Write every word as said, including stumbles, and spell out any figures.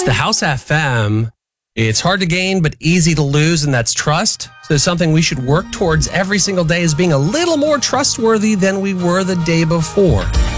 It's the House F M. It's hard to gain, but easy to lose, and that's trust. So something we should work towards every single day is being a little more trustworthy than we were the day before.